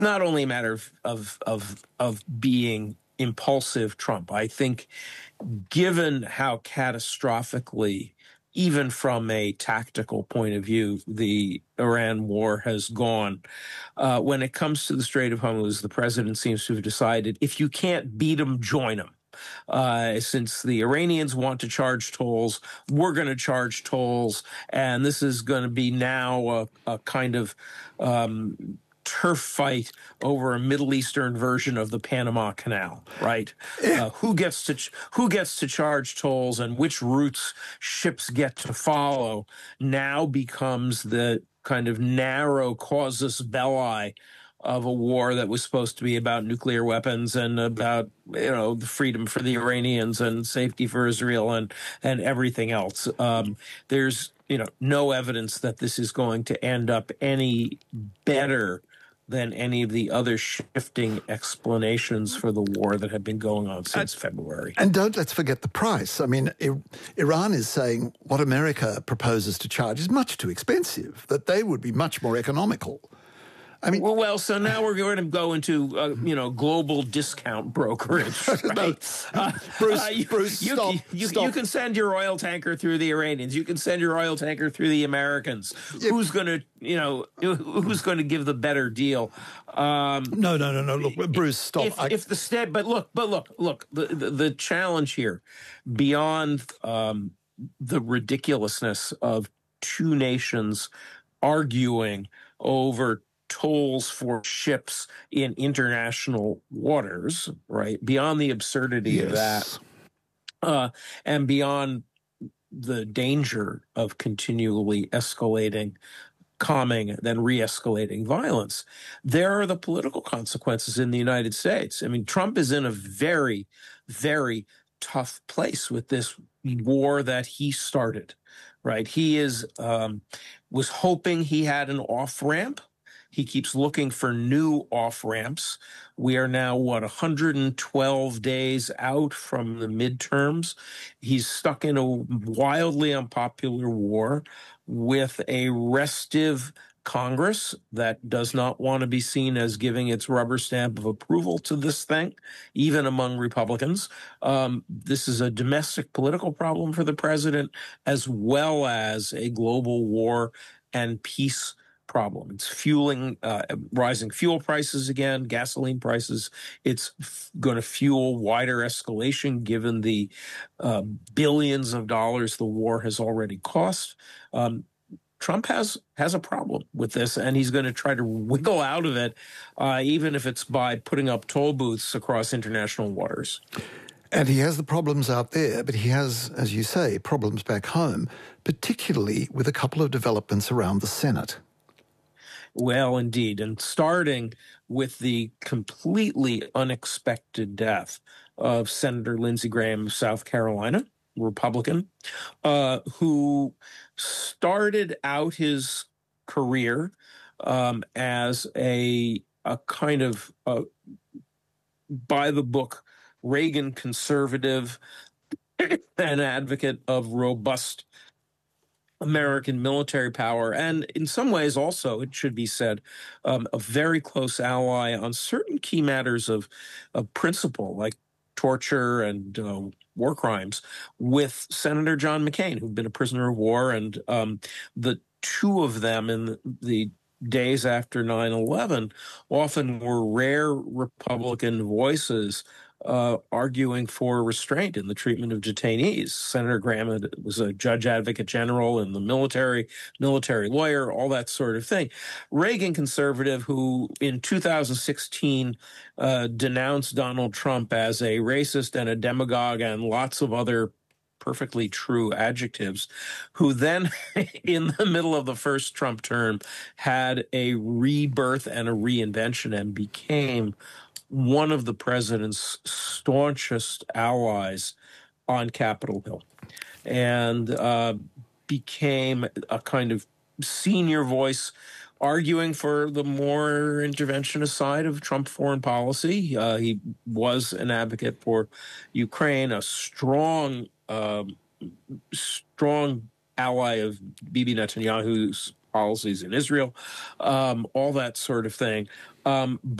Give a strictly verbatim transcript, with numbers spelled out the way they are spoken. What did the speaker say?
not only a matter of of of, of being impulsive Trump. I think given how catastrophically, even from a tactical point of view, the Iran war has gone, uh, when it comes to the Strait of Hormuz, the president seems to have decided if you can't beat them, join them. Uh, since the Iranians want to charge tolls, we're going to charge tolls, and this is going to be now a, a kind of um, turf fight over a Middle Eastern version of the Panama Canal, right? Uh, who gets to ch- who gets to charge tolls and which routes ships get to follow now becomes the kind of narrow casus belli of a war that was supposed to be about nuclear weapons and about, you know, the freedom for the Iranians and safety for Israel and and everything else. Um, there's, you know, no evidence that this is going to end up any better than any of the other shifting explanations for the war that have been going on since and, February. And don't let's forget the price. I mean, I- Iran is saying what America proposes to charge is much too expensive, that they would be much more economical. I mean, well, well, so now we're going to go into, uh, you know, global discount brokerage, right? no, uh, Bruce, uh, you, Bruce, you, stop, you, stop. You can send your oil tanker through the Iranians. You can send your oil tanker through the Americans. Yeah. Who's going to, you know, who's going to give the better deal? Um, no, no, no, no. Look, Bruce, stop. If, I... if the state, but look, but look, look. The the, the challenge here, beyond um, the ridiculousness of two nations arguing over tolls for ships in international waters, right? Beyond the absurdity yes. of that, uh, and beyond the danger of continually escalating, calming, then re-escalating violence, there are the political consequences in the United States. I mean, Trump is in a very, very tough place with this war that he started, right? He is um, was hoping he had an off-ramp. He keeps looking for new off-ramps. We are now, what, one hundred twelve days out from the midterms. He's stuck in a wildly unpopular war with a restive Congress that does not want to be seen as giving its rubber stamp of approval to this thing, even among Republicans. Um, this is a domestic political problem for the president, as well as a global war and peace problem. It's fueling uh, rising fuel prices again, gasoline prices. It's f- going to fuel wider escalation given the uh, billions of dollars the war has already cost. Um, Trump has has a problem with this, and he's going to try to wiggle out of it, uh, even if it's by putting up toll booths across international waters. And he has the problems out there, but he has, as you say, problems back home, particularly with a couple of developments around the Senate. Well, indeed. And starting with the completely unexpected death of Senator Lindsey Graham of South Carolina, Republican, uh, who started out his career um, as a, a kind of uh, by-the-book Reagan conservative, an advocate of robust American military power, and in some ways also, it should be said, um, a very close ally on certain key matters of, of principle, like torture and uh, war crimes, with Senator John McCain, who'd been a prisoner of war, and um, the two of them in the, the days after nine eleven often were rare Republican voices Uh, arguing for restraint in the treatment of detainees. Senator Graham was a judge advocate general in the military, military lawyer, all that sort of thing. Reagan conservative who in two thousand sixteen uh, denounced Donald Trump as a racist and a demagogue and lots of other perfectly true adjectives, who then in the middle of the first Trump term had a rebirth and a reinvention and became one of the president's staunchest allies on Capitol Hill, and uh, became a kind of senior voice arguing for the more interventionist side of Trump foreign policy. Uh, he was an advocate for Ukraine, a strong, uh, strong ally of Bibi Netanyahu's policies in Israel, um, all that sort of thing. Um,